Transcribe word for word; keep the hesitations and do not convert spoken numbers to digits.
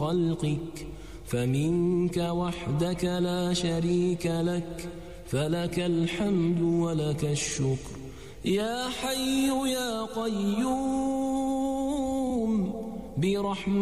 خلقك فمنك وحدك لا شريك لك فلك الحمد ولك الشكر يا حي يا قيوم برحمتك